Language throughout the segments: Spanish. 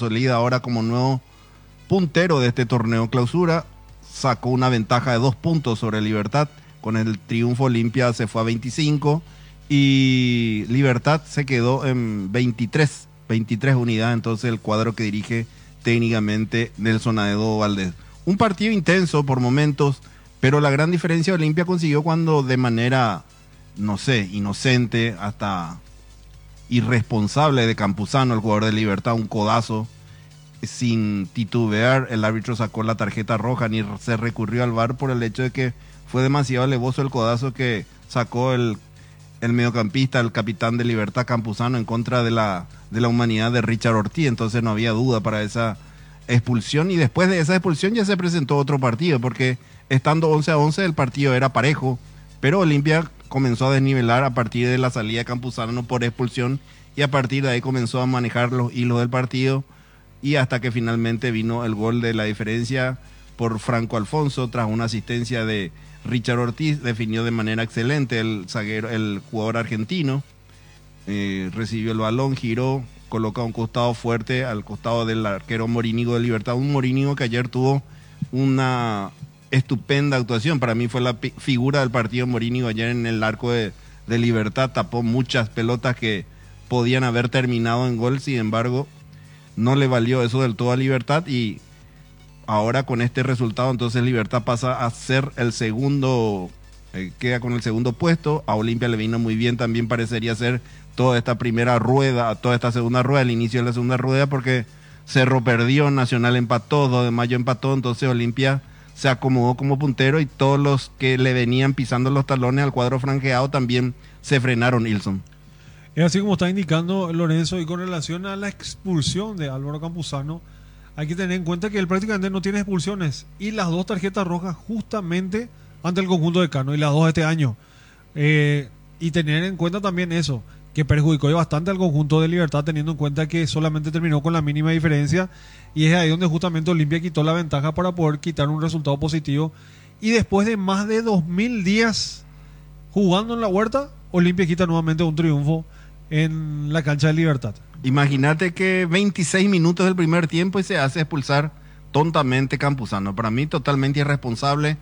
consolida ahora como nuevo puntero de este torneo clausura. Sacó una ventaja de 2 puntos sobre Libertad. Con el triunfo Olimpia se fue a 25 y Libertad se quedó en 23 unidades. Entonces el cuadro que dirige técnicamente Nelson Aedo Valdés. Un partido intenso por momentos, pero la gran diferencia de Olimpia consiguió cuando de manera, no sé, inocente, hasta irresponsable de Campuzano, el jugador de Libertad, un codazo, sin titubear, el árbitro sacó la tarjeta roja, ni se recurrió al VAR por el hecho de que fue demasiado alevoso el codazo que sacó el mediocampista, el capitán de Libertad, Campuzano, en contra de la humanidad de Richard Ortiz. Entonces no había duda para esa expulsión, y después de esa expulsión ya se presentó otro partido, porque estando 11-11 el partido era parejo, pero Olimpia comenzó a desnivelar a partir de la salida de Campuzano por expulsión, y a partir de ahí comenzó a manejar los hilos del partido, y hasta que finalmente vino el gol de la diferencia por Franco Alfonso, tras una asistencia de Richard Ortiz. Definió de manera excelente el zaguero, el jugador argentino, recibió el balón, giró, coloca un costado fuerte al costado del arquero Morínigo de Libertad, un Morínigo que ayer tuvo una estupenda actuación. Para mí fue la figura del partido Morínigo ayer en el arco de Libertad, tapó muchas pelotas que podían haber terminado en gol, sin embargo no le valió eso del todo a Libertad, y ahora con este resultado entonces Libertad pasa a ser el segundo, queda con el segundo puesto. A Olimpia le vino muy bien también, parecería ser toda esta primera rueda, toda esta segunda rueda, el inicio de la segunda rueda, porque Cerro perdió, Nacional empató, 2 de Mayo empató, entonces Olimpia se acomodó como puntero, y todos los que le venían pisando los talones al cuadro franjeado también se frenaron, Ilson. Es así como está indicando Lorenzo, y con relación a la expulsión de Álvaro Campuzano, hay que tener en cuenta que él prácticamente no tiene expulsiones, y las 2 tarjetas rojas justamente ante el conjunto de Cano, y las 2 este año. Y tener en cuenta también eso, que perjudicó bastante al conjunto de Libertad, teniendo en cuenta que solamente terminó con la mínima diferencia, y es ahí donde justamente Olimpia quitó la ventaja para poder quitar un resultado positivo. Y después de más de 2000 días jugando en la Huerta, Olimpia quita nuevamente un triunfo en la cancha de Libertad. Imagínate que 26 minutos del primer tiempo y se hace expulsar tontamente Campuzano. Para mí totalmente irresponsable.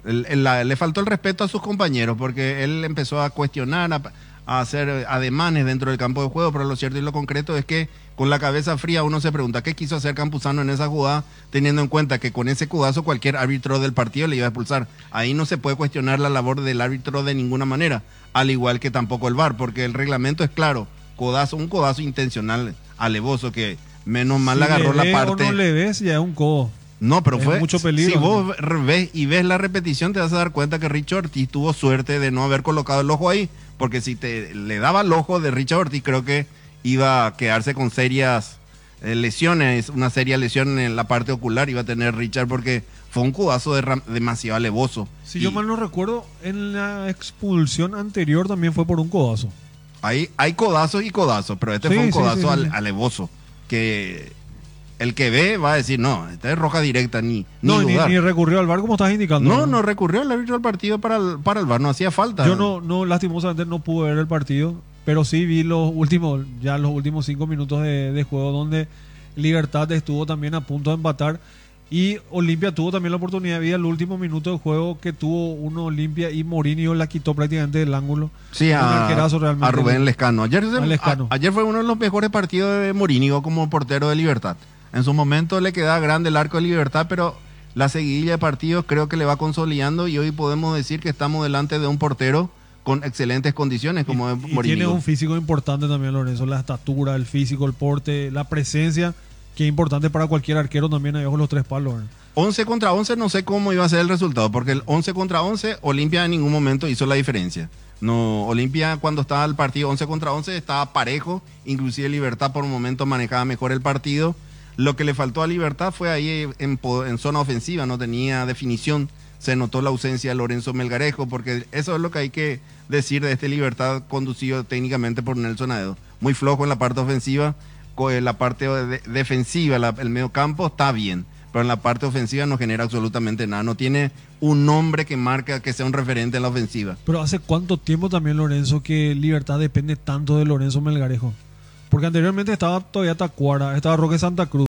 Le faltó el respeto a sus compañeros, porque él empezó a cuestionar, a hacer ademanes dentro del campo de juego, pero lo cierto y lo concreto es que con la cabeza fría uno se pregunta qué quiso hacer Campuzano en esa jugada, teniendo en cuenta que con ese codazo cualquier árbitro del partido le iba a expulsar. Ahí no se puede cuestionar la labor del árbitro de ninguna manera, al igual que tampoco el VAR, porque el reglamento es claro, un codazo intencional, alevoso, que menos mal si agarró le la parte. O no le ves, ya es un codo. No, pero fue mucho peligro. Si vos ves la repetición, te vas a dar cuenta que Richard Ortiz tuvo suerte de no haber colocado el ojo ahí, porque si le daba el ojo de Richard Ortiz, creo que iba a quedarse con serias lesiones, una seria lesión en la parte ocular iba a tener Richard, porque fue un codazo demasiado alevoso. Si yo mal no recuerdo, en la expulsión anterior también fue por un codazo. Hay codazos y codazos, pero este fue un codazo alevoso, que el que ve va a decir, no, esta es roja directa, ni recurrió al VAR como estás indicando. No recurrió el árbitro del partido para el VAR, no hacía falta. Yo no lastimosamente no pude ver el partido, pero sí vi los últimos 5 minutos de juego, donde Libertad estuvo también a punto de empatar, y Olimpia tuvo también la oportunidad. Vi el último minuto de juego que tuvo uno Olimpia, y Morínigo la quitó prácticamente del ángulo. Sí, a Rubén Lescano. Ayer fue uno de los mejores partidos de Morínigo como portero de Libertad. En su momento le quedaba grande el arco de Libertad, pero la seguidilla de partidos creo que le va consolidando, y hoy podemos decir que estamos delante de un portero con excelentes condiciones como es Morínigo. Tiene un físico importante también, Lorenzo, la estatura, el físico, el porte, la presencia, que es importante para cualquier arquero también ahí bajo los 3 palos. 11 contra 11, no sé cómo iba a ser el resultado, porque el 11 contra 11, Olimpia en ningún momento hizo la diferencia. No, Olimpia cuando estaba el partido 11 contra 11 estaba parejo, inclusive Libertad por un momento manejaba mejor el partido. Lo que le faltó a Libertad fue ahí en zona ofensiva, no tenía definición. Se notó la ausencia de Lorenzo Melgarejo, porque eso es lo que hay que decir de este Libertad conducido técnicamente por Nelson Aedo. Muy flojo en la parte ofensiva, la parte defensiva, el medio campo está bien, pero en la parte ofensiva no genera absolutamente nada. No tiene un nombre que marca que sea un referente en la ofensiva. Pero ¿hace cuánto tiempo también, Lorenzo, que Libertad depende tanto de Lorenzo Melgarejo? Porque anteriormente estaba todavía Tacuara, estaba Roque Santa Cruz,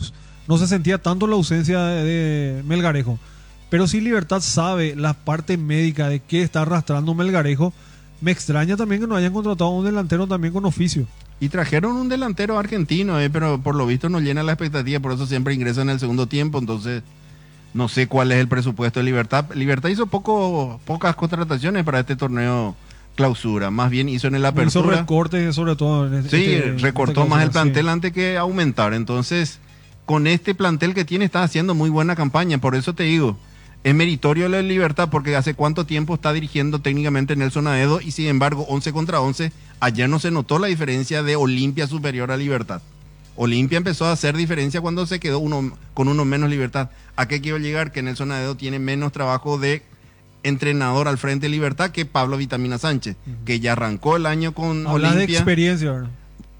no se sentía tanto la ausencia de Melgarejo. Pero si Libertad sabe la parte médica de qué está arrastrando Melgarejo, me extraña también que no hayan contratado a un delantero también con oficio. Y trajeron un delantero argentino, pero por lo visto no llena la expectativa, por eso siempre ingresa en el segundo tiempo, entonces no sé cuál es el presupuesto de Libertad. Libertad hizo pocas contrataciones para este torneo clausura, más bien hizo en el apertura. Hizo recortes sobre todo. Sí, recortó más el plantel antes que aumentar, entonces con este plantel que tiene está haciendo muy buena campaña, por eso te digo, es meritorio la Libertad porque hace cuánto tiempo está dirigiendo técnicamente Nelson Aedo y sin embargo 11 contra 11, ayer no se notó la diferencia de Olimpia superior a Libertad. Olimpia empezó a hacer diferencia cuando se quedó con uno menos Libertad. ¿A qué quiero llegar? Que Nelson Aedo tiene menos trabajo de entrenador al frente de Libertad que Pablo Vitamina Sánchez, que ya arrancó el año con Hablas Olimpia. de experiencia, ¿verdad?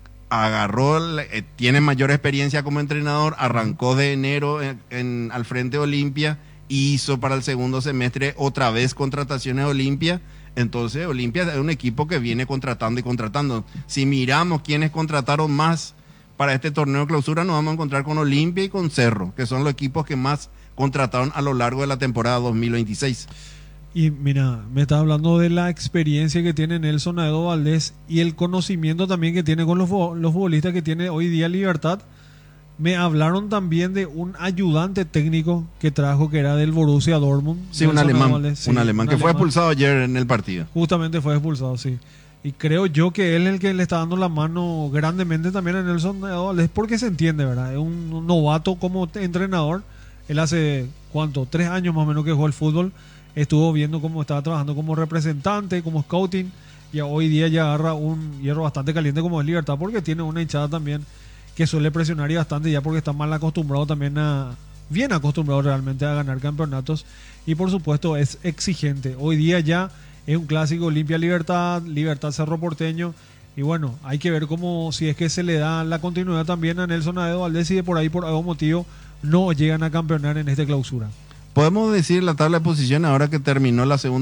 Tiene mayor experiencia como entrenador, arrancó de enero al frente de Olimpia, hizo para el segundo semestre otra vez contrataciones de Olimpia. Entonces Olimpia es un equipo que viene contratando y contratando. Si miramos quiénes contrataron más para este torneo de clausura, nos vamos a encontrar con Olimpia y con Cerro, que son los equipos que más contrataron a lo largo de la temporada 2026. Y mira, me está hablando de la experiencia que tiene Nelson Aedo Valdés y el conocimiento también que tiene con los futbolistas que tiene hoy día Libertad. Me hablaron también de un ayudante técnico que trajo, que era del Borussia Dortmund. Sí, un alemán, sí, un alemán que fue expulsado ayer en el partido. Justamente fue expulsado, sí. Y creo yo que él es el que le está dando la mano grandemente también a Nelson Aedo Valdés, porque se entiende, ¿verdad? Es un novato como entrenador. Él hace, ¿cuánto? 3 años más o menos que jugó el fútbol. Estuvo viendo cómo estaba trabajando como representante, como scouting, y hoy día ya agarra un hierro bastante caliente como es Libertad, porque tiene una hinchada también que suele presionar y bastante, ya porque está mal acostumbrado también bien acostumbrado realmente a ganar campeonatos, y por supuesto es exigente. Hoy día ya es un clásico Olimpia Libertad, Libertad Cerro Porteño, y bueno, hay que ver cómo, si es que se le da la continuidad también a Nelson Aedo Valdés y de por ahí por algún motivo no llegan a campeonar en esta clausura. Podemos decir la tabla de posiciones ahora que terminó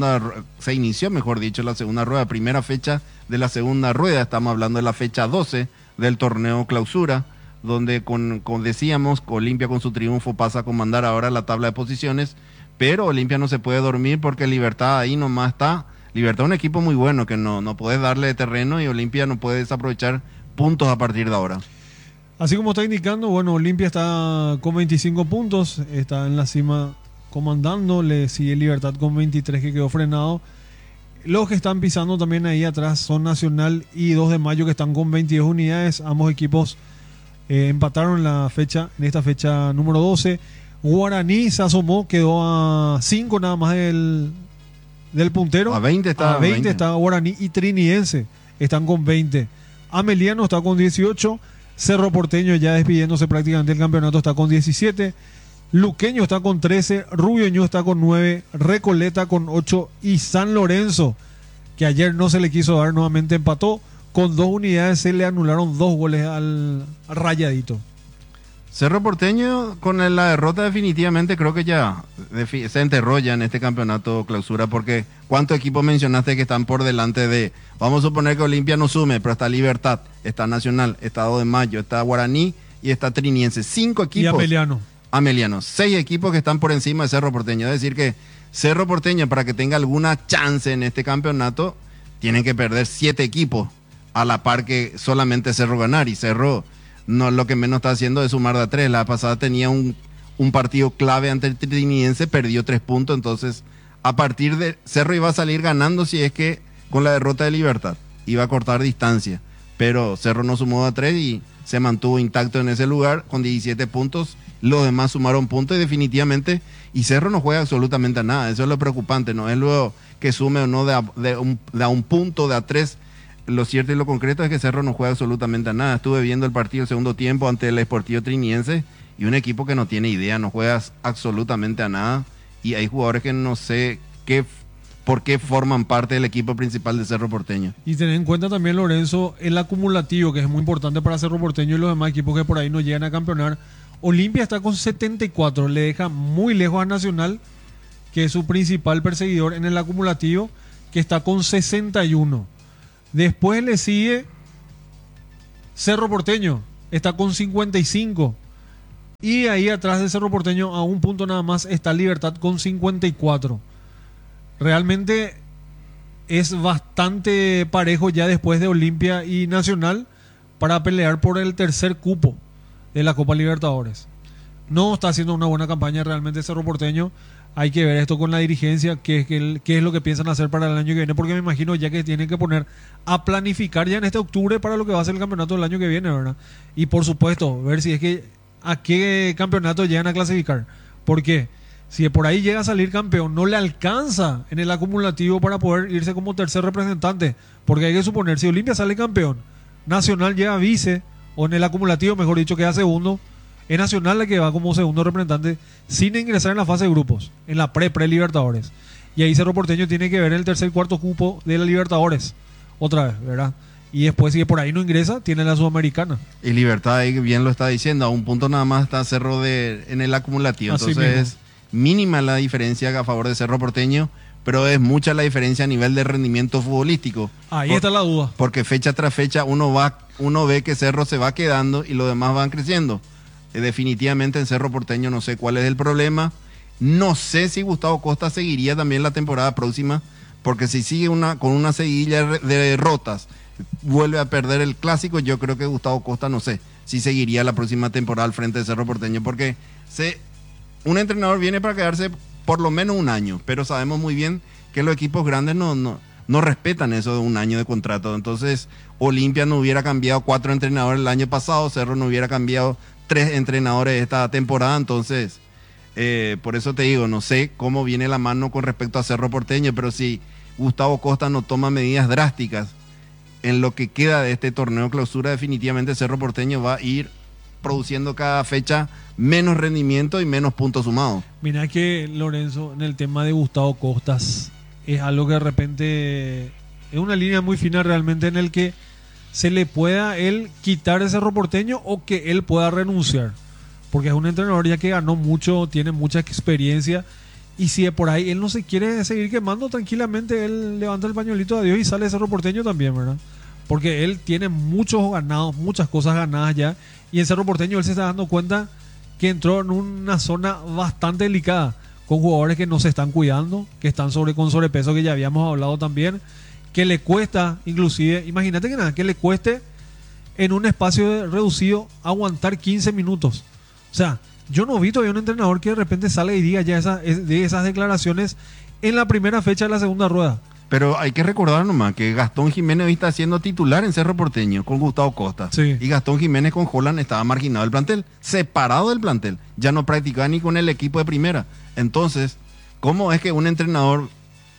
se inició, mejor dicho, la segunda rueda, primera fecha de la segunda rueda, estamos hablando de la fecha 12 del torneo clausura, donde decíamos, Olimpia con su triunfo pasa a comandar ahora la tabla de posiciones, pero Olimpia no se puede dormir porque Libertad ahí nomás está. Libertad es un equipo muy bueno que no puede darle terreno y Olimpia no puede desaprovechar puntos a partir de ahora. Así como está indicando, bueno, Olimpia está con 25 puntos, está en la cima comandando, le sigue Libertad con 23 que quedó frenado. Los que están pisando también ahí atrás son Nacional y 2 de Mayo que están con 22 unidades. Ambos equipos empataron en esta fecha número 12. Guaraní se asomó, quedó a 5 nada más del puntero. A 20 está. A 20 está Guaraní y Triniense están con 20. Ameliano está con 18. Cerro Porteño ya despidiéndose prácticamente del campeonato está con 17. Luqueño está con 13, Rubio Ñu está con 9, Recoleta con 8 y San Lorenzo, que ayer no se le quiso dar, nuevamente empató. Con 2 unidades se le anularon 2 goles al Rayadito. Cerro Porteño con la derrota definitivamente creo que ya se enterró ya en este campeonato clausura, porque ¿cuántos equipos mencionaste que están por delante de? Vamos a suponer que Olimpia no sume, pero está Libertad, está Nacional, está 2 de Mayo, está Guaraní y está Triniense. 5 equipos. Y Ameliano. 6 equipos que están por encima de Cerro Porteño. Es decir que Cerro Porteño, para que tenga alguna chance en este campeonato, tienen que perder 7 equipos a la par que solamente Cerro ganar. Y Cerro no, lo que menos está haciendo es sumar de a 3. La pasada tenía un partido clave ante el Triniense, perdió 3 puntos. Entonces, a partir de Cerro iba a salir ganando si es que con la derrota de Libertad iba a cortar distancia. Pero Cerro no sumó de a 3 y se mantuvo intacto en ese lugar con 17 puntos. Los demás sumaron puntos y definitivamente, y Cerro no juega absolutamente a nada. Eso es lo preocupante, no es luego que sume o no de a un punto, de a 3. Lo cierto y lo concreto es que Cerro no juega absolutamente a nada. Estuve viendo el partido el segundo tiempo ante el Sportivo Triniense y un equipo que no tiene idea, no juega absolutamente a nada. Y hay jugadores que no sé por qué forman parte del equipo principal de Cerro Porteño. Y tener en cuenta también, Lorenzo, el acumulativo, que es muy importante para Cerro Porteño y los demás equipos que por ahí no llegan a campeonar. Olimpia está con 74, le deja muy lejos a Nacional, que es su principal perseguidor en el acumulativo, que está con 61. Después le sigue Cerro Porteño, está con 55. Y ahí atrás de Cerro Porteño, a un punto nada más, está Libertad con 54. Realmente es bastante parejo ya después de Olimpia y Nacional para pelear por el tercer cupo de la Copa Libertadores. No está haciendo una buena campaña realmente Cerro Porteño. Hay que ver esto con la dirigencia, qué es lo que piensan hacer para el año que viene, porque me imagino ya que tienen que poner a planificar ya en este octubre para lo que va a ser el campeonato del año que viene, ¿verdad? Y por supuesto, ver si es que a qué campeonato llegan a clasificar. Porque si por ahí llega a salir campeón, no le alcanza en el acumulativo para poder irse como tercer representante. Porque hay que suponer, si Olimpia sale campeón, Nacional llega vice, o en el acumulativo, mejor dicho, queda segundo, es Nacional la que va como segundo representante sin ingresar en la fase de grupos, en la pre-Libertadores. Y ahí Cerro Porteño tiene que ver el tercer cuarto cupo de la Libertadores, otra vez, ¿verdad? Y después, si por ahí no ingresa, tiene la Sudamericana. Y Libertad, ahí bien lo está diciendo, a un punto nada más está Cerro en el acumulativo. Así Entonces mismo. es mínima la diferencia a favor de Cerro Porteño, pero es mucha la diferencia a nivel de rendimiento futbolístico. Ahí está la duda. Porque fecha tras fecha uno ve que Cerro se va quedando y los demás van creciendo. Definitivamente en Cerro Porteño no sé cuál es el problema. No sé si Gustavo Costa seguiría también la temporada próxima, porque si sigue con una seguidilla de derrotas, vuelve a perder el clásico, yo creo que Gustavo Costa, no sé, si seguiría la próxima temporada al frente de Cerro Porteño, porque un entrenador viene para quedarse por lo menos un año, pero sabemos muy bien que los equipos grandes no respetan eso de un año de contrato. Entonces, Olimpia no hubiera cambiado 4 entrenadores el año pasado, Cerro no hubiera cambiado 3 entrenadores esta temporada. Entonces, por eso te digo, no sé cómo viene la mano con respecto a Cerro Porteño, pero si Gustavo Costa no toma medidas drásticas en lo que queda de este torneo clausura, definitivamente Cerro Porteño va a ir produciendo cada fecha menos rendimiento y menos puntos sumados. Mira que, Lorenzo, en el tema de Gustavo Costas, es algo que de repente es una línea muy fina realmente en el que se le pueda él quitar ese Cerro Porteño o que él pueda renunciar. Porque es un entrenador ya que ganó mucho, tiene mucha experiencia. Y si de por ahí él no se quiere seguir quemando, tranquilamente él levanta el pañuelito de adiós y sale de Cerro Porteño también, ¿verdad? Porque él tiene muchos ganados, muchas cosas ganadas ya. Y en Cerro Porteño él se está dando cuenta que entró en una zona bastante delicada, con jugadores que no se están cuidando, que están con sobrepeso, que ya habíamos hablado también, que le cuesta, inclusive, imagínate que le cueste en un espacio reducido aguantar 15 minutos. O sea, yo no vi todavía un entrenador que de repente sale y diga ya de esas declaraciones en la primera fecha de la segunda rueda. Pero hay que recordar nomás que Gastón Jiménez hoy está siendo titular en Cerro Porteño con Gustavo Costa. Sí. Y Gastón Jiménez con Holland estaba marginado del plantel, separado del plantel. Ya no practicaba ni con el equipo de primera. Entonces, ¿cómo es que un entrenador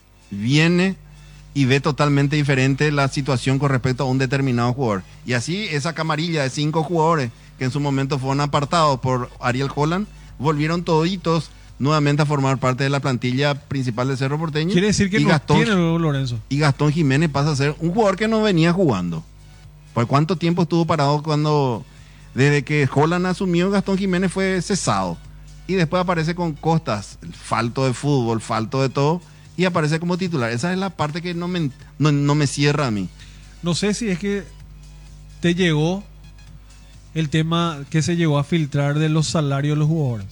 viene y ve totalmente diferente la situación con respecto a un determinado jugador? Y así esa camarilla de 5 jugadores que en su momento fueron apartados por Ariel Holland, volvieron toditos nuevamente a formar parte de la plantilla principal de Cerro Porteño. Quiere decir que no tiene Lorenzo. Y Gastón Jiménez pasa a ser un jugador que no venía jugando. ¿Por cuánto tiempo estuvo parado desde que Holland asumió, Gastón Jiménez fue cesado? Y después aparece con Costas, falto de fútbol, falto de todo, y aparece como titular. Esa es la parte que no me cierra a mí. No sé si es que te llegó el tema que se llegó a filtrar de los salarios de los jugadores.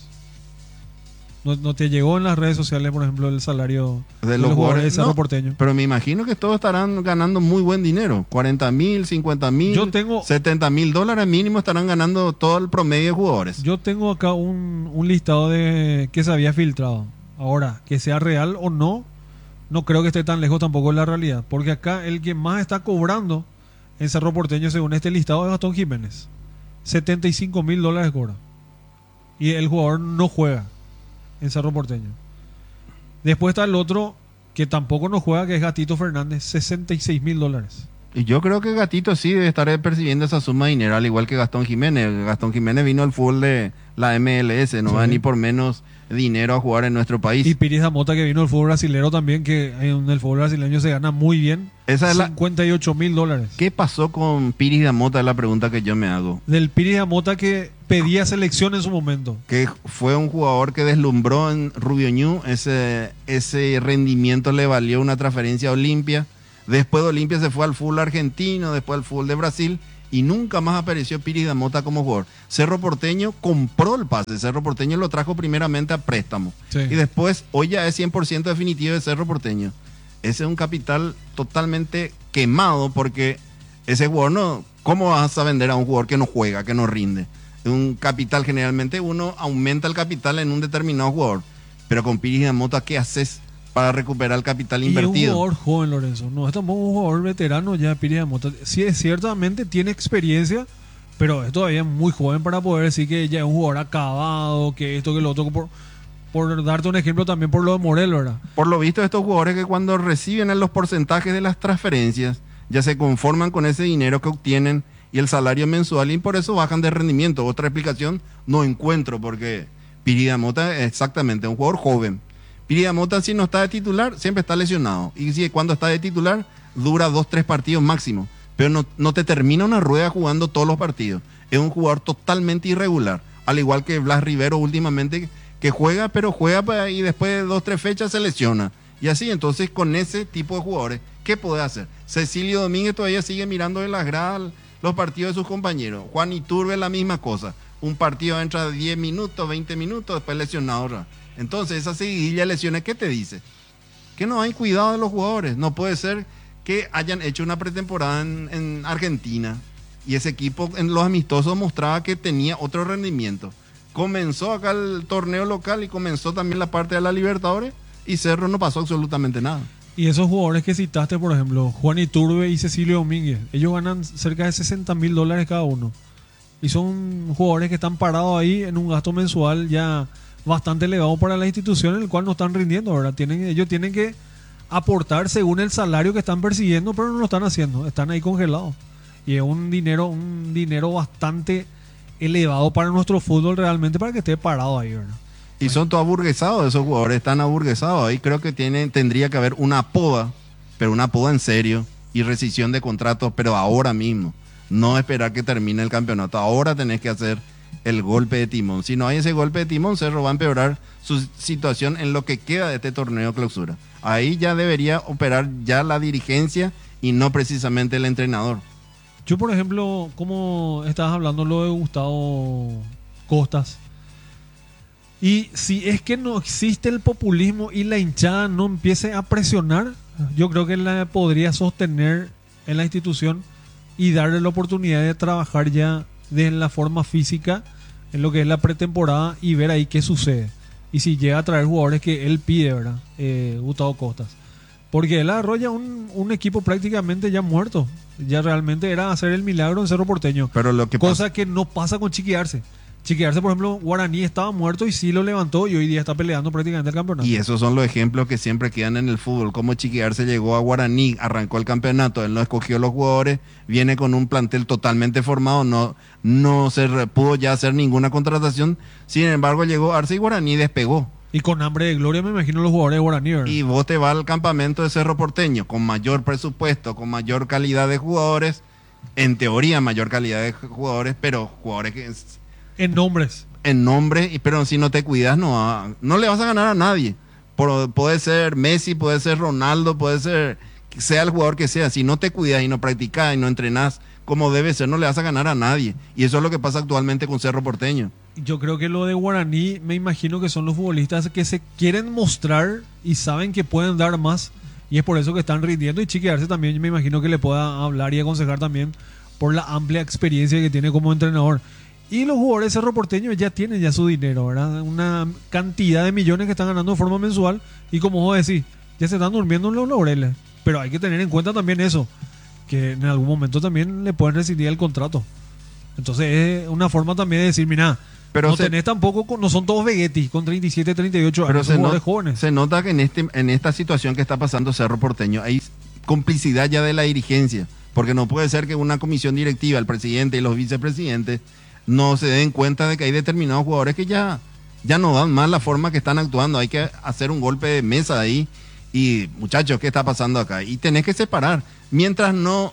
¿No te llegó en las redes sociales, por ejemplo, el salario de los jugadores de Cerro Porteño? Pero me imagino que todos estarán ganando muy buen dinero. 40.000, 50.000, 70.000 dólares mínimo estarán ganando todo el promedio de jugadores. Yo tengo acá un listado de que se había filtrado. Ahora, que sea real o no, no creo que esté tan lejos tampoco de la realidad. Porque acá el que más está cobrando en Cerro Porteño, según este listado, es Gastón Jiménez. 75.000 dólares cobra. Y el jugador no juega en Cerro Porteño. Después está el otro que tampoco no juega, que es Gatito Fernández, 66.000 dólares. Y yo creo que Gatito sí debe estar percibiendo esa suma de dinero, al igual que Gastón Jiménez. Gastón Jiménez vino al fútbol de la MLS, no va ni por menos dinero a jugar en nuestro país. Y Piris Damota, que vino del fútbol brasilero también, que en el fútbol brasileño se gana muy bien. Esa es 58.000 dólares. ¿Qué pasó con Piris Damota? Es la pregunta que yo me hago. Del Piris Damota que pedía selección en su momento. Que fue un jugador que deslumbró en Rubio Ñu. Ese rendimiento le valió una transferencia a Olimpia. Después de Olimpia se fue al fútbol argentino, después al fútbol de Brasil. y nunca más apareció Piris Damota como jugador. Cerro Porteño compró el pase, Cerro Porteño lo trajo primeramente a préstamo. Sí. Y después, hoy ya es 100% definitivo de Cerro Porteño. Ese es un capital totalmente quemado porque ese jugador no... ¿Cómo vas a vender a un jugador que no juega, que no rinde? Un capital, generalmente uno aumenta el capital en un determinado jugador. Pero con Piris Damota, ¿qué haces para recuperar el capital invertido? Y es un jugador joven, Lorenzo. No es tampoco un jugador veterano ya, Piris Damota. Sí, ciertamente tiene experiencia, pero es todavía muy joven para poder decir que ya es un jugador acabado, que esto, que lo otro. Por darte un ejemplo también por lo de Morel, ¿verdad? Por lo visto, estos jugadores que cuando reciben los porcentajes de las transferencias, ya se conforman con ese dinero que obtienen y el salario mensual, y por eso bajan de rendimiento. Otra explicación no encuentro, porque Piris Damota es exactamente un jugador joven. Piris Damota, si no está de titular, siempre está lesionado. Y si cuando está de titular, dura 2-3 partidos máximo. Pero no te termina una rueda jugando todos los partidos. Es un jugador totalmente irregular. Al igual que Blas Rivero últimamente, que juega, pero juega y después de 2-3 fechas se lesiona. Y así, entonces, con ese tipo de jugadores, ¿qué puede hacer? Cecilio Domínguez todavía sigue mirando de las gradas los partidos de sus compañeros. Juan Iturbe la misma cosa. Un partido entra 10 minutos, 20 minutos, después lesionado. Entonces, esa seguidilla de lesiones, ¿qué te dice? Que no hay cuidado de los jugadores. No puede ser que hayan hecho una pretemporada en Argentina y ese equipo en los amistosos mostraba que tenía otro rendimiento. Comenzó acá el torneo local y comenzó también la parte de la Libertadores y Cerro no pasó absolutamente nada. Y esos jugadores que citaste, por ejemplo, Juan Iturbe y Cecilio Domínguez, ellos ganan cerca de $60,000 cada uno. Y son jugadores que están parados ahí en un gasto mensual ya bastante elevado para la institución, en el cual no están rindiendo, ¿verdad? Ellos tienen que aportar según el salario que están persiguiendo, pero no lo están haciendo, están ahí congelados. Y es un dinero bastante elevado para nuestro fútbol realmente, para que esté parado ahí, ¿verdad? Y son todos aburguesados, esos jugadores están aburguesados. Ahí creo que tendría que haber una poda, pero una poda en serio, y rescisión de contratos, pero ahora mismo. No esperar que termine el campeonato. Ahora tenés que hacer el golpe de timón. Si no hay ese golpe de timón, Cerro va a empeorar su situación en lo que queda de este torneo clausura. Ahí ya debería operar ya la dirigencia y no precisamente el entrenador. Yo, por ejemplo, como estabas hablando lo de Gustavo Costas, y si es que no existe el populismo y la hinchada no empiece a presionar, yo creo que la podría sostener en la institución y darle la oportunidad de trabajar ya de la forma física en lo que es la pretemporada y ver ahí qué sucede. Y si llega a traer jugadores que él pide, ¿verdad? Gustavo Costas. Porque él arrolla un equipo prácticamente ya muerto. Ya realmente era hacer el milagro en Cerro Porteño. Pero lo que cosa que no pasa con Chiqui Arce. Chiqui Arce, por ejemplo, Guaraní estaba muerto y sí lo levantó y hoy día está peleando prácticamente el campeonato. Y esos son los ejemplos que siempre quedan en el fútbol. Como Chiqui Arce llegó a Guaraní, arrancó el campeonato, él no escogió los jugadores, viene con un plantel totalmente formado, no se pudo ya hacer ninguna contratación. Sin embargo, llegó Arce y Guaraní despegó. Y con hambre de gloria me imagino los jugadores de Guaraní, ¿verdad? Y vos te vas al campamento de Cerro Porteño con mayor presupuesto, con mayor calidad de jugadores, en teoría mayor calidad de jugadores, pero jugadores que... En nombres. En nombre, pero si no te cuidas no le vas a ganar a nadie. Puede ser Messi, puede ser Ronaldo, puede ser, sea el jugador que sea. Si no te cuidas y no practicas y no entrenás como debe ser, no le vas a ganar a nadie. Y eso es lo que pasa actualmente con Cerro Porteño. Yo creo que lo de Guaraní, me imagino que son los futbolistas que se quieren mostrar y saben que pueden dar más. Y es por eso que están rindiendo. Y Chiqui Arce también me imagino que le pueda hablar y aconsejar también por la amplia experiencia que tiene como entrenador. Y los jugadores de Cerro Porteño ya tienen ya su dinero, ¿verdad? Una cantidad de millones que están ganando de forma mensual. Y como vos decís, ya se están durmiendo en los laureles. Pero hay que tener en cuenta también eso, que en algún momento también le pueden rescindir el contrato. Entonces es una forma también de decir, mira, pero no tenés tampoco, no son todos Vegetti con 37, 38 años, son jugadores jóvenes. Se nota que en esta situación que está pasando Cerro Porteño hay complicidad ya de la dirigencia. Porque no puede ser que una comisión directiva, el presidente y los vicepresidentes, no se den cuenta de que hay determinados jugadores que ya no dan más la forma que están actuando. Hay que hacer un golpe de mesa ahí. Y muchachos, ¿qué está pasando acá? Y tenés que separar. Mientras no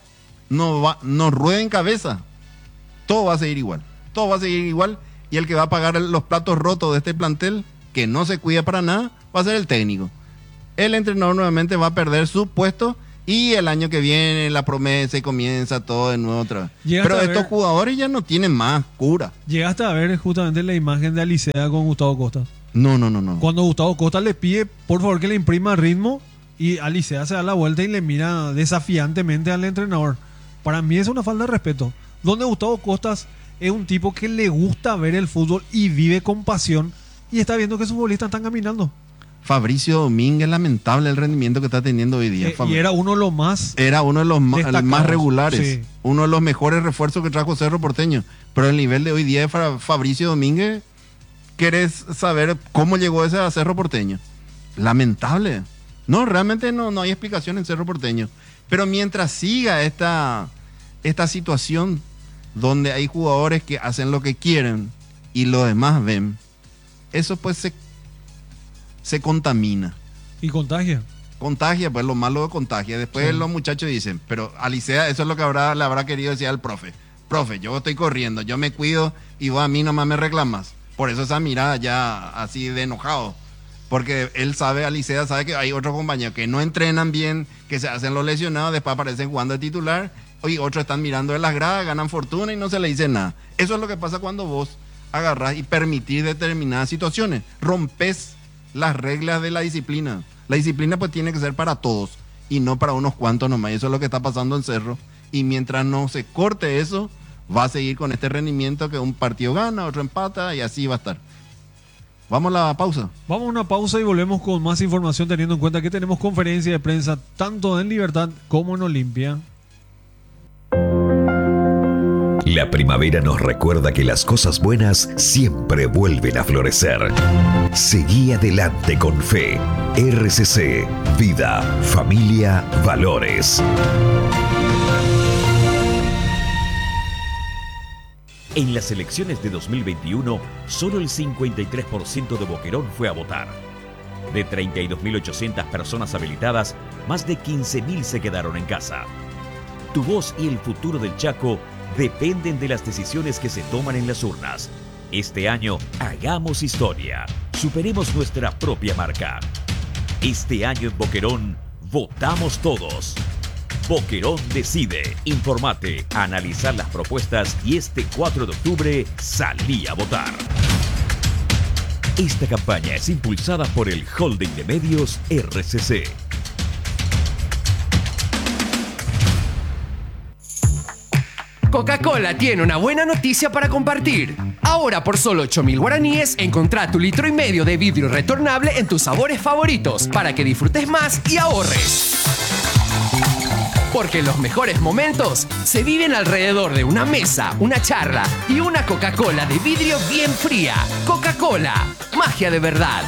rueden cabeza, todo va a seguir igual. Todo va a seguir igual. Y el que va a pagar los platos rotos de este plantel, que no se cuida para nada, va a ser el técnico. El entrenador nuevamente va a perder su puesto Y el año que viene la promesa y comienza todo de nuevo otra vez. Pero estos jugadores ya no tienen más cura. ¿Llegaste a ver justamente la imagen de Alicea con Gustavo Costa? No. Cuando Gustavo Costa le pide, por favor, que le imprima ritmo, y Alicea se da la vuelta y le mira desafiantemente al entrenador. Para mí es una falta de respeto. Donde Gustavo Costas es un tipo que le gusta ver el fútbol y vive con pasión, y está viendo que sus futbolistas están caminando. Fabricio Domínguez, lamentable el rendimiento que está teniendo hoy día. Y era uno de los más... Era uno de los más regulares. Sí. Uno de los mejores refuerzos que trajo Cerro Porteño. Pero el nivel de hoy día de Fabricio Domínguez, ¿querés saber cómo llegó ese a Cerro Porteño? Lamentable. No, realmente no hay explicación en Cerro Porteño. Pero mientras siga esta situación donde hay jugadores que hacen lo que quieren y los demás ven, eso pues se contamina. Y contagia. Contagia, pues lo malo contagia. Después Sí. los muchachos dicen, pero Alicea, eso es lo que le habrá querido decir al profe. Profe, yo estoy corriendo, yo me cuido y vos a mí nomás me reclamas. Por eso esa mirada ya así de enojado. Porque él sabe, Alicea sabe que hay otros compañeros que no entrenan bien, que se hacen los lesionados, después aparecen jugando de titular, y otros están mirando de las gradas, ganan fortuna y no se le dice nada. Eso es lo que pasa cuando vos agarrás y permitís determinadas situaciones. Rompes las reglas de la disciplina. La disciplina pues tiene que ser para todos y no para unos cuantos nomás. Y eso es lo que está pasando en Cerro. Y mientras no se corte eso, va a seguir con este rendimiento que un partido gana, otro empata y así va a estar. Vamos a la pausa. Vamos a una pausa y volvemos con más información, teniendo en cuenta que tenemos conferencia de prensa tanto en Libertad como en Olimpia. La primavera nos recuerda que las cosas buenas siempre vuelven a florecer. Seguí adelante con fe. RCC, vida, familia, valores. En las elecciones de 2021, solo el 53% de Boquerón fue a votar. De 32.800 personas habilitadas, más de 15.000 se quedaron en casa. Tu voz y el futuro del Chaco dependen de las decisiones que se toman en las urnas. Este año, hagamos historia. Superemos nuestra propia marca. Este año en Boquerón, votamos todos. Boquerón decide. Informate, analizar las propuestas y este 4 de octubre salí a votar. Esta campaña es impulsada por el Holding de Medios RCC. Coca-Cola tiene una buena noticia para compartir. Ahora por solo 8.000 guaraníes, encontrá tu 1,5 litros de vidrio retornable en tus sabores favoritos para que disfrutes más y ahorres. Porque los mejores momentos se viven alrededor de una mesa, una charla y una Coca-Cola de vidrio bien fría. Coca-Cola, magia de verdad.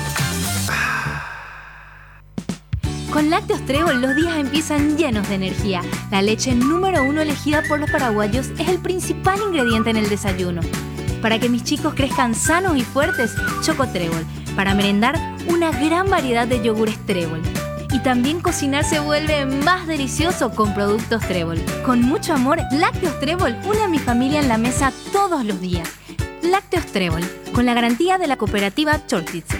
Con Lácteos Trébol los días empiezan llenos de energía. La leche número 1 elegida por los paraguayos es el principal ingrediente en el desayuno. Para que mis chicos crezcan sanos y fuertes, Choco Trébol. Para merendar, una gran variedad de yogures Trébol. Y también cocinar se vuelve más delicioso con productos Trébol. Con mucho amor, Lácteos Trébol une a mi familia en la mesa todos los días. Lácteos Trébol, con la garantía de la cooperativa Chortitze.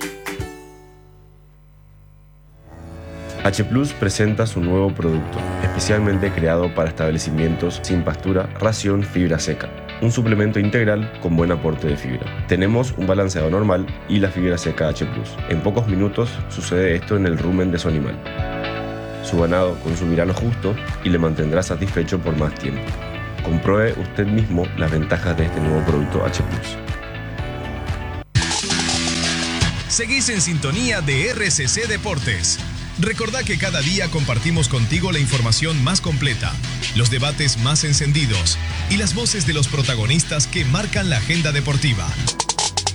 H Plus presenta su nuevo producto, especialmente creado para establecimientos sin pastura, ración fibra seca. Un suplemento integral con buen aporte de fibra. Tenemos un balanceado normal y la fibra seca H Plus. En pocos minutos sucede esto en el rumen de su animal. Su ganado consumirá lo justo y le mantendrá satisfecho por más tiempo. Compruebe usted mismo las ventajas de este nuevo producto H Plus. Seguís en sintonía de RCC Deportes. Recordá que cada día compartimos contigo la información más completa, los debates más encendidos y las voces de los protagonistas que marcan la agenda deportiva.